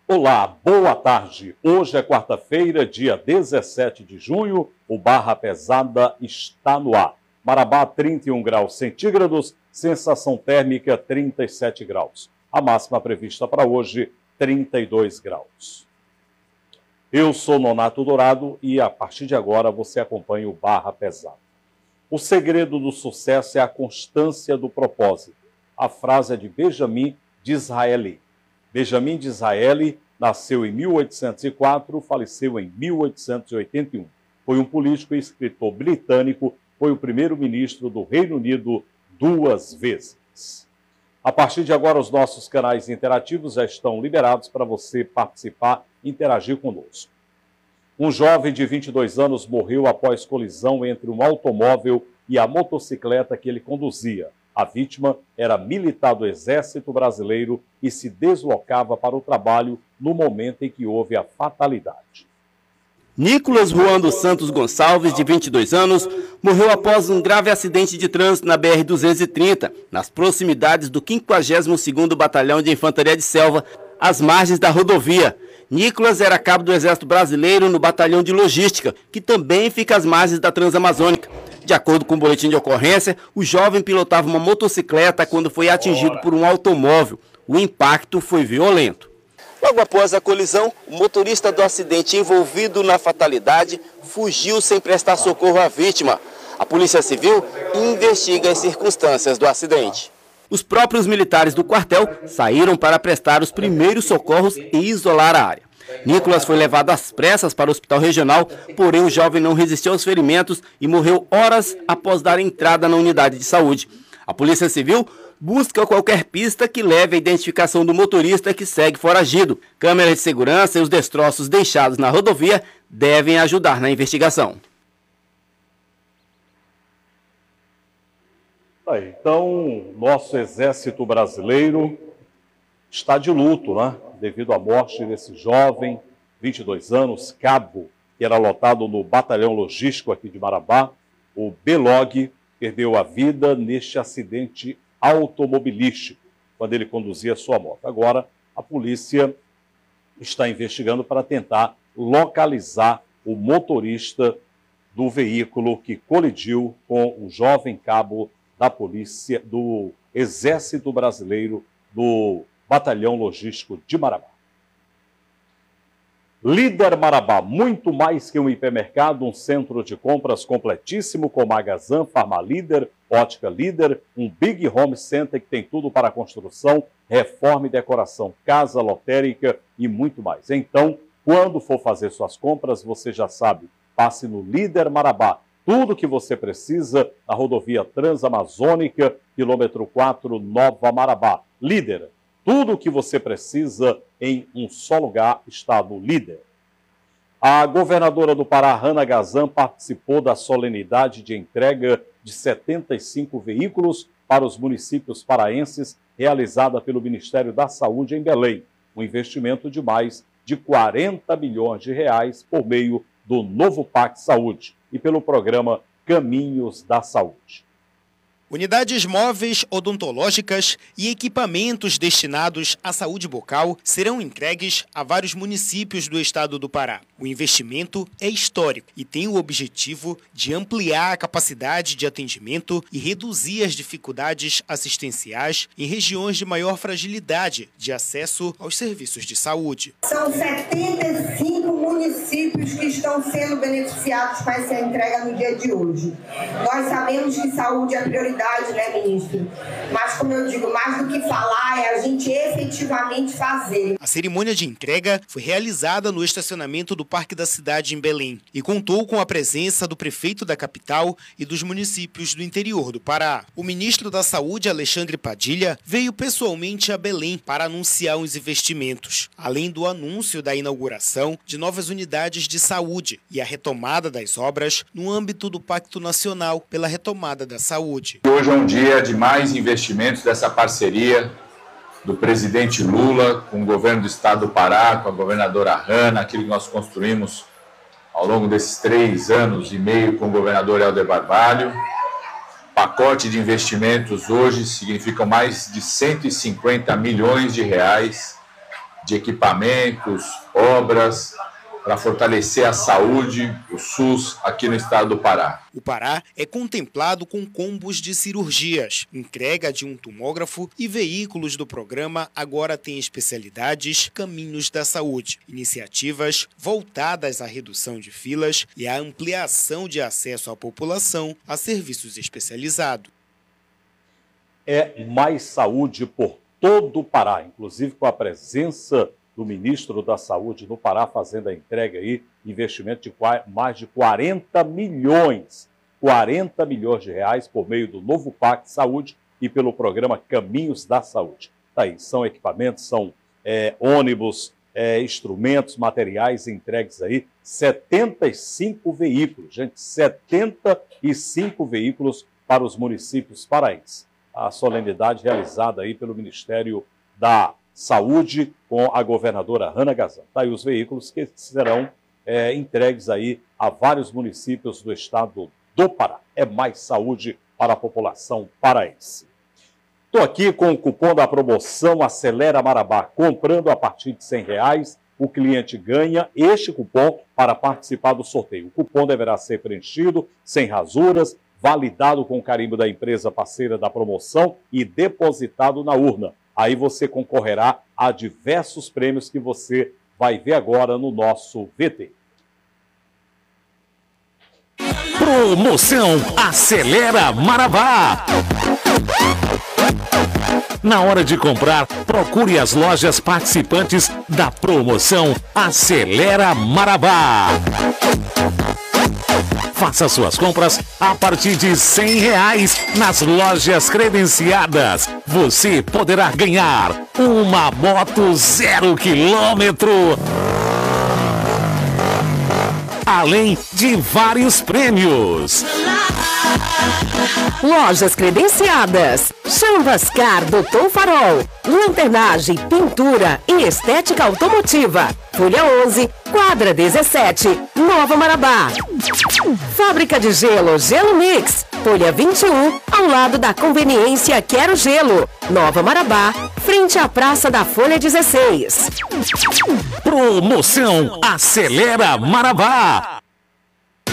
Olá, boa tarde. Hoje é quarta-feira, dia 17 de junho. O Barra Pesada está no ar. Marabá, 31 graus centígrados, sensação térmica 37 graus. A máxima prevista para hoje, 32 graus. Eu sou Nonato Dourado e a partir de agora você acompanha o Barra Pesada. O segredo do sucesso é a constância do propósito. A frase é de Benjamin Disraeli. Benjamin Disraeli nasceu em 1804, faleceu em 1881. Foi um político e escritor britânico, foi o primeiro-ministro do Reino Unido 2 vezes. A partir de agora, os nossos canais interativos já estão liberados para você participar e interagir conosco. Um jovem de 22 anos morreu após colisão entre um automóvel e a motocicleta que ele conduzia. A vítima era militar do Exército Brasileiro e se deslocava para o trabalho no momento em que houve a fatalidade. Nicolas Juan dos Santos Gonçalves, de 22 anos, morreu após um grave acidente de trânsito na BR-230, nas proximidades do 52º Batalhão de Infantaria de Selva, às margens da rodovia. Nicolas era cabo do Exército Brasileiro no Batalhão de Logística, que também fica às margens da Transamazônica. De acordo com o boletim de ocorrência, o jovem pilotava uma motocicleta quando foi atingido por um automóvel. O impacto foi violento. Logo após a colisão, o motorista do acidente envolvido na fatalidade fugiu sem prestar socorro à vítima. A Polícia Civil investiga as circunstâncias do acidente. Os próprios militares do quartel saíram para prestar os primeiros socorros e isolar a área. Nicolas foi levado às pressas para o hospital regional, porém o jovem não resistiu aos ferimentos e morreu horas após dar entrada na unidade de saúde. A Polícia Civil busca qualquer pista que leve à identificação do motorista que segue foragido. Câmeras de segurança e os destroços deixados na rodovia devem ajudar na investigação. Então, nosso Exército Brasileiro está de luto, né? Devido à morte desse jovem, 22 anos, cabo, que era lotado no Batalhão Logístico aqui de Marabá. O Belog perdeu a vida neste acidente automobilístico, quando ele conduzia sua moto. Agora, a polícia está investigando para tentar localizar o motorista do veículo que colidiu com o jovem cabo da polícia, do Exército Brasileiro, do Batalhão Logístico de Marabá. Líder Marabá, muito mais que um hipermercado, um centro de compras completíssimo com Magazan, Farmalíder, Ótica Líder, um Big Home Center que tem tudo para construção, reforma e decoração, casa lotérica e muito mais. Então, quando for fazer suas compras, você já sabe, passe no Líder Marabá. Tudo que você precisa na rodovia Transamazônica, quilômetro 4, Nova Marabá. Líder. Tudo o que você precisa em um só lugar está no Líder. A governadora do Pará, Hannah Gazan, participou da solenidade de entrega de 75 veículos para os municípios paraenses, realizada pelo Ministério da Saúde em Belém. Um investimento de mais de 40 milhões de reais por meio do novo PAC Saúde e pelo programa Caminhos da Saúde. Unidades móveis odontológicas e equipamentos destinados à saúde bucal serão entregues a vários municípios do estado do Pará. O investimento é histórico e tem o objetivo de ampliar a capacidade de atendimento e reduzir as dificuldades assistenciais em regiões de maior fragilidade de acesso aos serviços de saúde. São 75 municípios que estão sendo beneficiados com essa entrega no dia de hoje. Nós sabemos que saúde é prioridade, né, ministro? Mas, como eu digo, mais do que falar é a gente efetivamente fazer. A cerimônia de entrega foi realizada no estacionamento do Parque da Cidade, em Belém, e contou com a presença do prefeito da capital e dos municípios do interior do Pará. O ministro da Saúde, Alexandre Padilha, veio pessoalmente a Belém para anunciar os investimentos, além do anúncio da inauguração de novas unidades de saúde e a retomada das obras no âmbito do Pacto Nacional pela Retomada da Saúde. Hoje é um dia de mais investimentos dessa parceria do presidente Lula com o governo do estado do Pará, com a governadora Hannah, aquilo que nós construímos ao longo desses 3 anos e meio com o governador Helder Barbalho. Pacote de investimentos hoje significam mais de 150 milhões de reais de equipamentos, obras, para fortalecer a saúde, o SUS, aqui no estado do Pará. O Pará é contemplado com combos de cirurgias, entrega de um tomógrafo e veículos do programa agora têm especialidades Caminhos da Saúde, iniciativas voltadas à redução de filas e à ampliação de acesso à população a serviços especializados. É mais saúde por todo o Pará, inclusive com a presença do ministro da Saúde no Pará, fazendo a entrega aí, investimento de mais de 40 milhões de reais por meio do novo Pacto Saúde e pelo programa Caminhos da Saúde. Tá aí, são equipamentos, são ônibus, instrumentos, materiais entregues aí, 75 veículos, gente, 75 veículos para os municípios paraenses. A solenidade realizada aí pelo Ministério da Saúde com a governadora Hanna Gazan. Tá aí os veículos que serão entregues aí a vários municípios do estado do Pará. É mais saúde para a população paraense. Estou aqui com o cupom da promoção Acelera Marabá. Comprando a partir de R$100, o cliente ganha este cupom para participar do sorteio. O cupom deverá ser preenchido, sem rasuras, validado com o carimbo da empresa parceira da promoção e depositado na urna. Aí você concorrerá a diversos prêmios que você vai ver agora no nosso VT. Promoção Acelera Marabá. Na hora de comprar, procure as lojas participantes da promoção Acelera Marabá. Faça suas compras a partir de R$100 nas lojas credenciadas. Você poderá ganhar uma moto 0 km. Além de vários prêmios. Lojas credenciadas: Chanvascar, Doutor Farol, lanternagem, pintura e estética automotiva. Folha 11, quadra 17, Nova Marabá. Fábrica de gelo, Gelo Mix, Folha 21, ao lado da conveniência Quero Gelo, Nova Marabá, frente à Praça da Folha 16. Promoção Acelera Marabá.